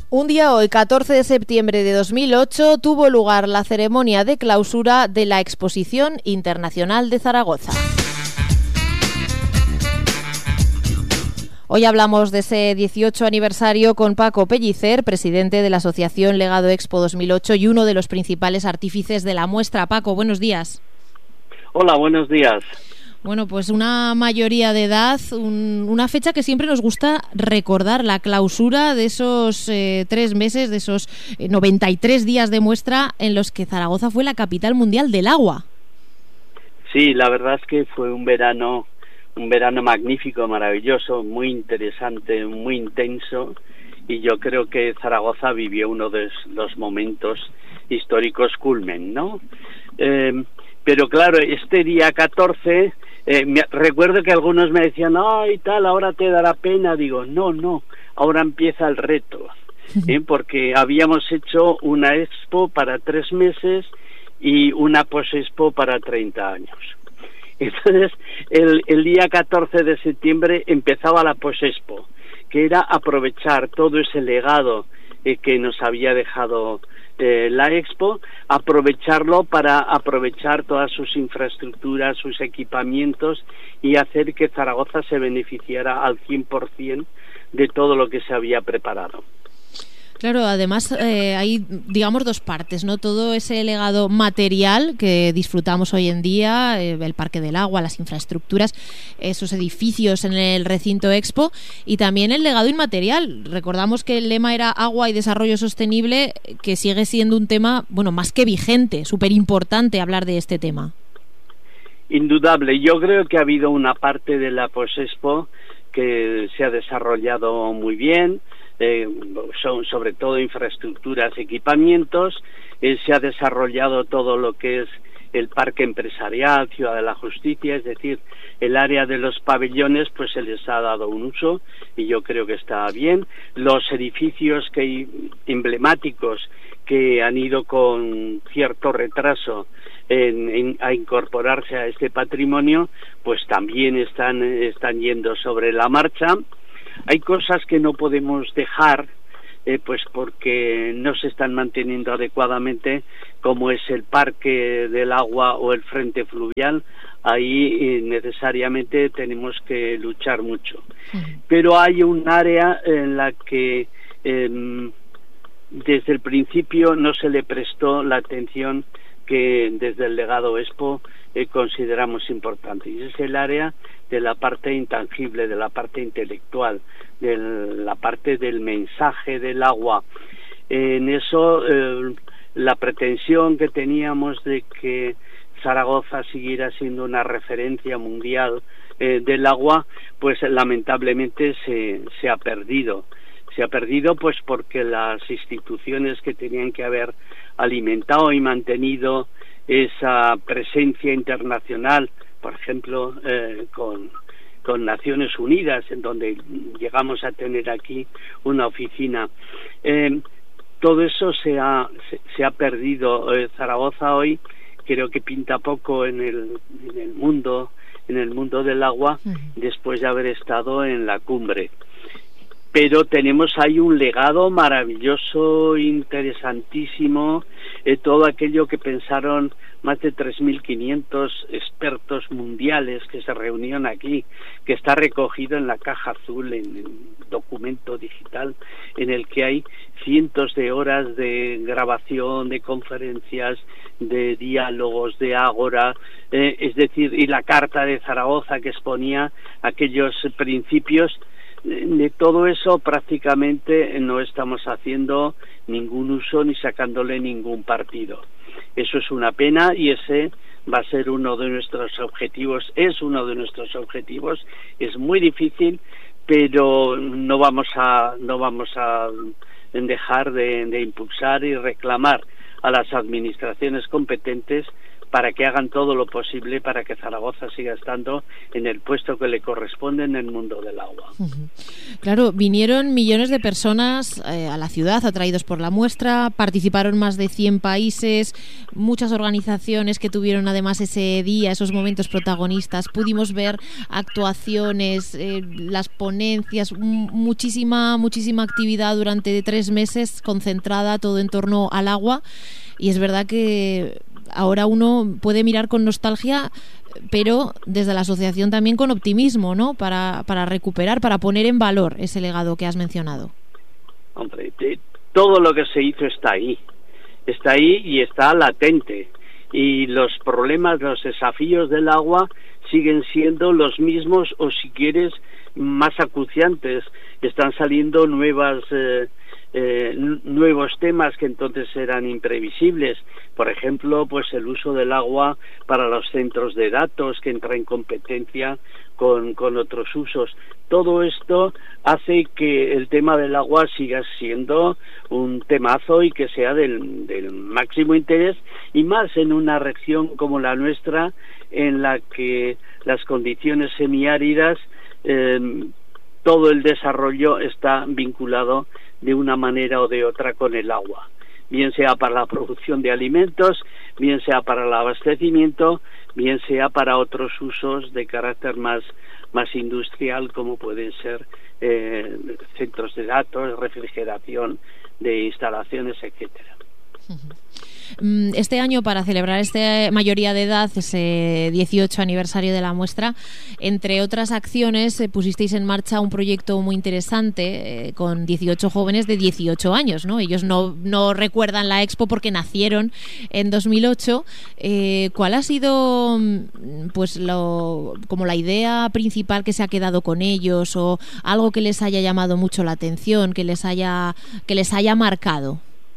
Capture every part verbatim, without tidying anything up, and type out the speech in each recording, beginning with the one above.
Un día hoy, catorce de septiembre de dos mil ocho, tuvo lugar la ceremonia de clausura de la Exposición Internacional de Zaragoza. Hoy hablamos de ese dieciocho aniversario con Paco Pellicer, presidente de la Asociación Legado Expo dos mil ocho y uno de los principales artífices de la muestra. Paco, buenos días. Hola, buenos días. Bueno, pues una mayoría de edad, un, una fecha que siempre nos gusta recordar, la clausura de esos eh, tres meses, de esos eh, noventa y tres días de muestra en los que Zaragoza fue la capital mundial del agua. Sí, la verdad es que fue un verano, un verano magnífico, maravilloso, muy interesante, muy intenso, y yo creo que Zaragoza vivió uno de los momentos históricos culmen, ¿no? Eh, pero claro, este día catorce... Eh, me, recuerdo que algunos me decían, ay, tal, ahora te dará pena. Digo, no, no, ahora empieza el reto, ¿eh? Porque habíamos hecho una expo para tres meses y una post-expo para treinta años. Entonces, el, el día catorce de septiembre empezaba la post-expo, que era aprovechar todo ese legado eh, que nos había dejado Eh, la expo, aprovecharlo para aprovechar todas sus infraestructuras, sus equipamientos y hacer que Zaragoza se beneficiara al cien por ciento de todo lo que se había preparado. Claro, además eh, hay, digamos, dos partes, ¿no? Todo ese legado material que disfrutamos hoy en día, eh, el Parque del Agua, las infraestructuras, esos edificios en el recinto Expo, y también el legado inmaterial. Recordamos que el lema era agua y desarrollo sostenible, que sigue siendo un tema, bueno, más que vigente, súper importante hablar de este tema. Indudable. Yo creo que ha habido una parte de la Post-Expo que se ha desarrollado muy bien. Eh, son sobre todo infraestructuras, equipamientos, eh, se ha desarrollado todo lo que es el parque empresarial, Ciudad de la Justicia, es decir, el área de los pabellones, pues se les ha dado un uso y yo creo que está bien. Los edificios que emblemáticos que han ido con cierto retraso en, en, a incorporarse a este patrimonio, pues también están, están yendo sobre la marcha. Hay cosas que no podemos dejar, eh, pues porque no se están manteniendo adecuadamente, como es el Parque del Agua o el Frente Fluvial. Ahí eh, necesariamente tenemos que luchar mucho. Sí. Pero hay un área en la que eh, desde el principio no se le prestó la atención que desde el Legado Expo eh, consideramos importante, y es el área de la parte intangible, de la parte intelectual, de la parte del mensaje del agua. En eso, eh, la pretensión que teníamos de que Zaragoza siguiera siendo una referencia mundial eh, del agua, pues lamentablemente se, se ha perdido. Se ha perdido pues porque las instituciones que tenían que haber alimentado y mantenido esa presencia internacional, por ejemplo, eh, con, con Naciones Unidas, en donde llegamos a tener aquí una oficina. Eh, todo eso se ha, se, se ha perdido. Eh, Zaragoza hoy creo que pinta poco en el, en el mundo, en el mundo del agua, uh-huh. después de haber estado en la cumbre. Pero tenemos ahí un legado maravilloso, interesantísimo, eh, todo aquello que pensaron más de tres mil quinientos expertos mundiales que se reunieron aquí, que está recogido en la caja azul, en el documento digital, en el que hay cientos de horas de grabación, de conferencias, de diálogos, de ágora, eh, es decir, y la Carta de Zaragoza que exponía aquellos principios. De todo eso prácticamente no estamos haciendo ningún uso ni sacándole ningún partido. Eso es una pena y ese va a ser uno de nuestros objetivos, es uno de nuestros objetivos. Es muy difícil, pero no vamos a no vamos a dejar de, de impulsar y reclamar a las administraciones competentes para que hagan todo lo posible para que Zaragoza siga estando en el puesto que le corresponde en el mundo del agua. Uh-huh. Claro, vinieron millones de personas eh, a la ciudad atraídos por la muestra, participaron más de cien países, muchas organizaciones que tuvieron además ese día, esos momentos protagonistas. Pudimos ver actuaciones, eh, las ponencias, m- muchísima, muchísima actividad durante tres meses concentrada todo en torno al agua. Y es verdad que ahora uno puede mirar con nostalgia, pero desde la asociación también con optimismo, ¿no? Para, para recuperar, para poner en valor ese legado que has mencionado. Hombre, todo lo que se hizo está ahí, está ahí y está latente. Y los problemas, los desafíos del agua siguen siendo los mismos, o si quieres, más acuciantes. Están saliendo nuevas eh, eh, nuevos temas que entonces eran imprevisibles. Por ejemplo, pues el uso del agua para los centros de datos, que entra en competencia con, con otros usos. Todo esto hace que el tema del agua siga siendo un temazo y que sea del, del máximo interés, y más en una región como la nuestra, en la que las condiciones semiáridas, eh, todo el desarrollo está vinculado de una manera o de otra con el agua, bien sea para la producción de alimentos, bien sea para el abastecimiento, bien sea para otros usos de carácter más más industrial, como pueden ser eh, centros de datos, refrigeración de instalaciones, etcétera. Este año, para celebrar esta mayoría de edad, ese dieciocho aniversario de la muestra, entre otras acciones, eh, pusisteis en marcha un proyecto muy interesante eh, con dieciocho jóvenes de dieciocho años, ¿no? Ellos no, no recuerdan la Expo porque nacieron en dos mil ocho. Eh, ¿Cuál ha sido, pues, lo, como la idea principal que se ha quedado con ellos, o algo que les haya llamado mucho la atención, que les haya, que les haya marcado?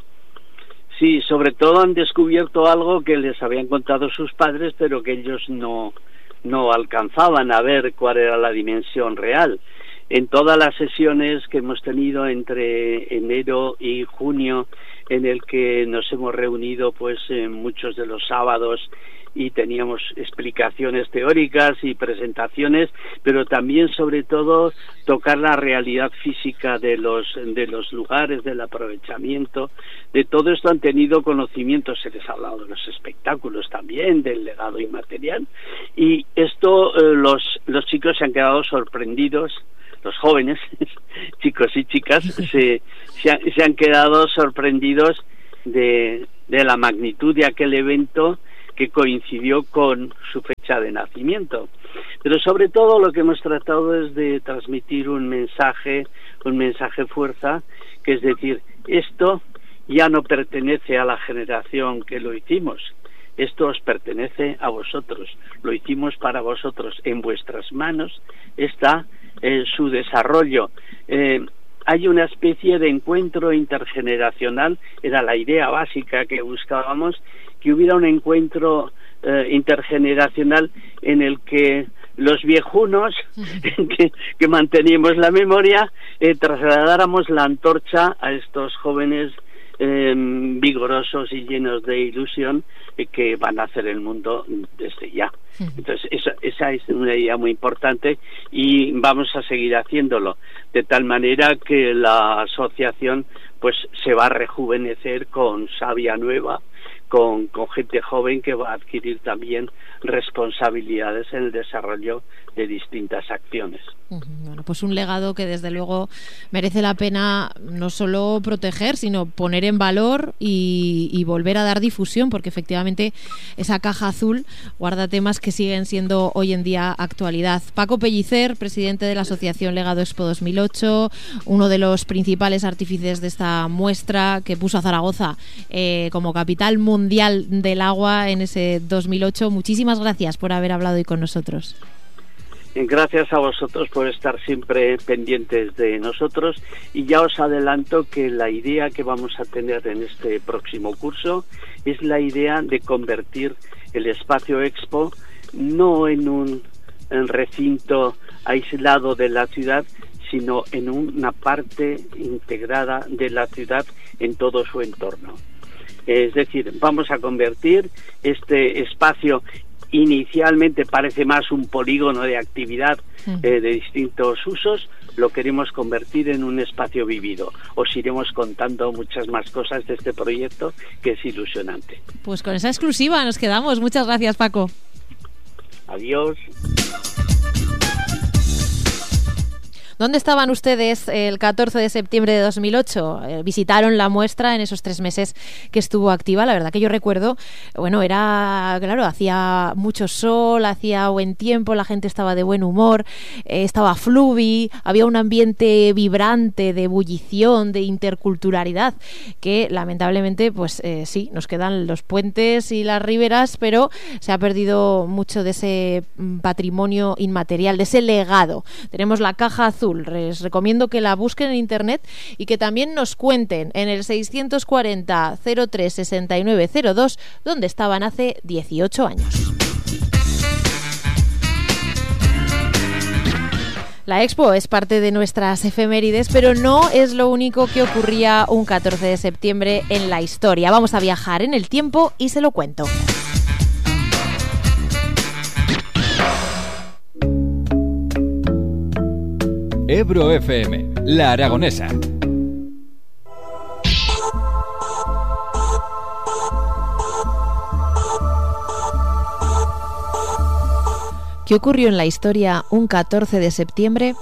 Sí, sobre todo han descubierto algo que les habían contado sus padres, pero que ellos no, no alcanzaban a ver cuál era la dimensión real. En todas las sesiones que hemos tenido entre enero y junio, en el que nos hemos reunido pues en muchos de los sábados, y teníamos explicaciones teóricas y presentaciones, pero también, sobre todo, tocar la realidad física de los de los lugares, del aprovechamiento. De todo esto han tenido conocimiento. Se les ha hablado de los espectáculos también, del legado inmaterial, y esto eh, los los chicos se han quedado sorprendidos. Los jóvenes, chicos y chicas, se, se, han, se han quedado sorprendidos de, de la magnitud de aquel evento, que coincidió con su fecha de nacimiento. Pero sobre todo lo que hemos tratado es de transmitir un mensaje, un mensaje fuerza, que es decir, esto ya no pertenece a la generación que lo hicimos, esto os pertenece a vosotros, lo hicimos para vosotros, en vuestras manos está eh, su desarrollo. Eh, hay una especie de encuentro intergeneracional, era la idea básica que buscábamos, que hubiera un encuentro eh, intergeneracional en el que los viejunos que, que manteníamos la memoria eh, trasladáramos la antorcha a estos jóvenes eh, vigorosos y llenos de ilusión eh, que van a hacer el mundo desde ya. Entonces esa, esa es una idea muy importante, y vamos a seguir haciéndolo de tal manera que la asociación pues se va a rejuvenecer con savia nueva, Con, con gente joven que va a adquirir también responsabilidades en el desarrollo de distintas acciones. Bueno, pues un legado que desde luego merece la pena no solo proteger, sino poner en valor y, y volver a dar difusión, porque efectivamente esa caja azul guarda temas que siguen siendo hoy en día actualidad. Paco Pellicer, presidente de la Asociación Legado Expo dos mil ocho, uno de los principales artífices de esta muestra que puso a Zaragoza eh, como capital mundial del agua en ese dos mil ocho. Muchísimas gracias por haber hablado hoy con nosotros. Gracias a vosotros por estar siempre pendientes de nosotros, y ya os adelanto que la idea que vamos a tener en este próximo curso es la idea de convertir el espacio Expo no en un en recinto aislado de la ciudad, sino en una parte integrada de la ciudad en todo su entorno. Es decir, vamos a convertir este espacio, inicialmente parece más un polígono de actividad eh, de distintos usos, lo queremos convertir en un espacio vivido. Os iremos contando muchas más cosas de este proyecto, que es ilusionante. Pues con esa exclusiva nos quedamos. Muchas gracias, Paco. Adiós. ¿Dónde estaban ustedes el catorce de septiembre de dos mil ocho? Eh, visitaron la muestra en esos tres meses que estuvo activa. La verdad que yo recuerdo, bueno, era, claro, hacía mucho sol, hacía buen tiempo, la gente estaba de buen humor, eh, estaba fluvi, había un ambiente vibrante de ebullición, de interculturalidad, que lamentablemente, pues eh, sí, nos quedan los puentes y las riberas, pero se ha perdido mucho de ese patrimonio inmaterial, de ese legado. Tenemos la caja azul. Les recomiendo que la busquen en internet y que también nos cuenten en el seiscientos cuarenta, cero tres, sesenta y nueve cero dos donde estaban hace dieciocho años. La Expo es parte de nuestras efemérides, pero no es lo único que ocurría un catorce de septiembre en la historia. Vamos a viajar en el tiempo y se lo cuento. Ebro F M, La Aragonesa. ¿Qué ocurrió en la historia un catorce de septiembre?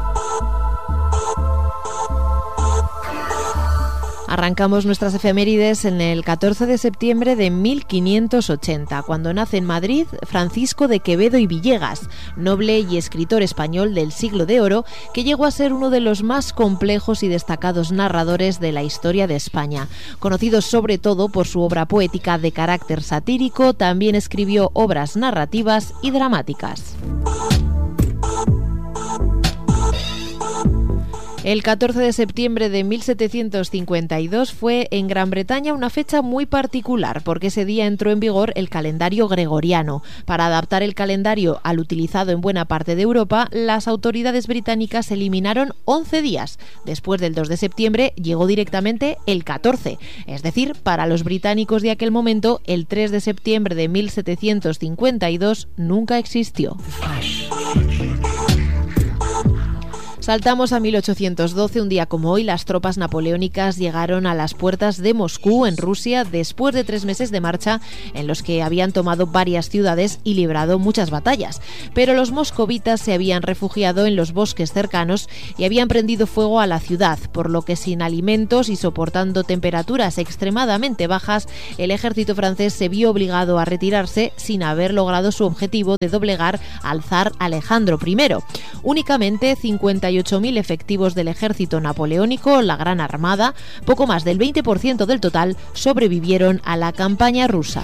Arrancamos nuestras efemérides en el catorce de septiembre de mil quinientos ochenta, cuando nace en Madrid Francisco de Quevedo y Villegas, noble y escritor español del siglo de oro, que llegó a ser uno de los más complejos y destacados narradores de la historia de España. Conocido sobre todo por su obra poética de carácter satírico, también escribió obras narrativas y dramáticas. El catorce de septiembre de mil setecientos cincuenta y dos fue en Gran Bretaña una fecha muy particular, porque ese día entró en vigor el calendario gregoriano. Para adaptar el calendario al utilizado en buena parte de Europa, las autoridades británicas eliminaron once días. Después del dos de septiembre llegó directamente el catorce. Es decir, para los británicos de aquel momento, el tres de septiembre de mil setecientos cincuenta y dos nunca existió. Saltamos a mil ochocientos doce, un día como hoy, las tropas napoleónicas llegaron a las puertas de Moscú, en Rusia, después de tres meses de marcha en los que habían tomado varias ciudades y librado muchas batallas. Pero los moscovitas se habían refugiado en los bosques cercanos y habían prendido fuego a la ciudad, por lo que sin alimentos y soportando temperaturas extremadamente bajas, el ejército francés se vio obligado a retirarse sin haber logrado su objetivo de doblegar al zar Alejandro primero. Únicamente cincuenta y ocho mil efectivos del ejército napoleónico, la Gran Armada, poco más del veinte por ciento del total, sobrevivieron a la campaña rusa.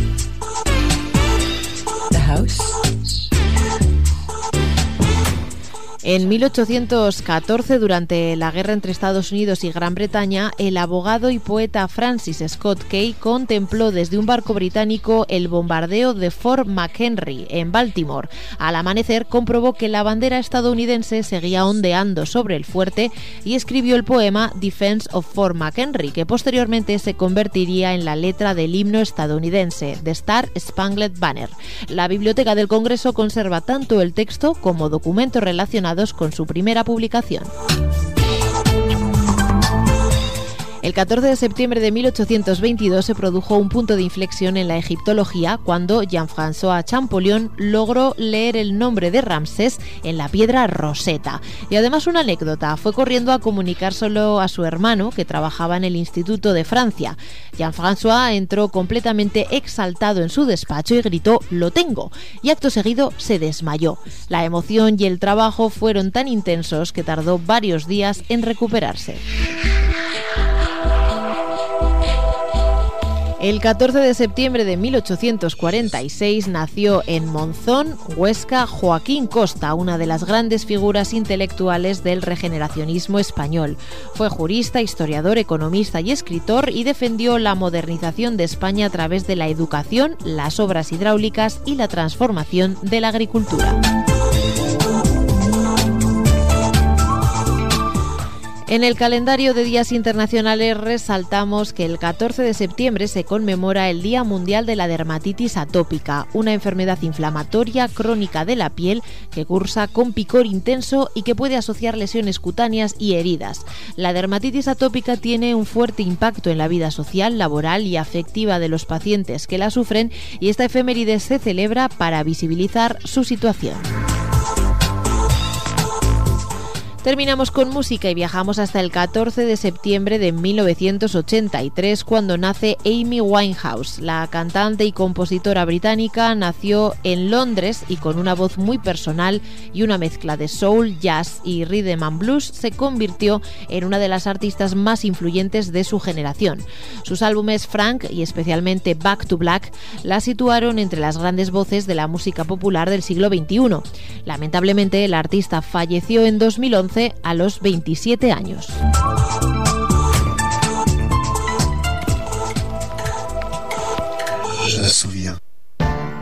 The House. En mil ochocientos catorce, durante la guerra entre Estados Unidos y Gran Bretaña, el abogado y poeta Francis Scott Key contempló desde un barco británico el bombardeo de Fort McHenry, en Baltimore. Al amanecer, comprobó que la bandera estadounidense seguía ondeando sobre el fuerte y escribió el poema Defense of Fort McHenry, que posteriormente se convertiría en la letra del himno estadounidense, The Star Spangled Banner. La Biblioteca del Congreso conserva tanto el texto como documentos relacionados con su primera publicación. El catorce de septiembre de mil ochocientos veintidós se produjo un punto de inflexión en la egiptología cuando Jean-François Champollion logró leer el nombre de Ramsés en la piedra Rosetta. Y además una anécdota, fue corriendo a comunicárselo a su hermano, que trabajaba en el Instituto de Francia. Jean-François entró completamente exaltado en su despacho y gritó «¡Lo tengo!» y acto seguido se desmayó. La emoción y el trabajo fueron tan intensos que tardó varios días en recuperarse. El catorce de septiembre de mil ochocientos cuarenta y seis nació en Monzón, Huesca, Joaquín Costa, una de las grandes figuras intelectuales del regeneracionismo español. Fue jurista, historiador, economista y escritor y defendió la modernización de España a través de la educación, las obras hidráulicas y la transformación de la agricultura. En el calendario de días internacionales resaltamos que el catorce de septiembre se conmemora el Día Mundial de la Dermatitis Atópica, una enfermedad inflamatoria crónica de la piel que cursa con picor intenso y que puede asociar lesiones cutáneas y heridas. La dermatitis atópica tiene un fuerte impacto en la vida social, laboral y afectiva de los pacientes que la sufren, y esta efeméride se celebra para visibilizar su situación. Terminamos con música y viajamos hasta el catorce de septiembre de mil novecientos ochenta y tres, cuando nace Amy Winehouse. La cantante y compositora británica nació en Londres y con una voz muy personal y una mezcla de soul, jazz y rhythm and blues se convirtió en una de las artistas más influyentes de su generación. Sus álbumes Frank y especialmente Back to Black la situaron entre las grandes voces de la música popular del siglo veintiuno. Lamentablemente, la artista falleció en dos mil once a los veintisiete años. Je me souviens.